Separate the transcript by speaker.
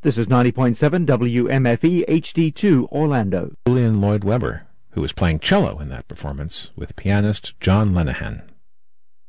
Speaker 1: This is 90.7 WMFE HD2 Orlando.
Speaker 2: Julian Lloyd Webber, who was playing cello in that performance with pianist John Lenihan.